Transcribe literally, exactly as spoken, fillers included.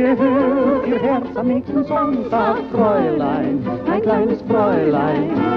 Gehört ihr Herz am nächsten Sonntag, Fräulein, ein kleines Fräulein.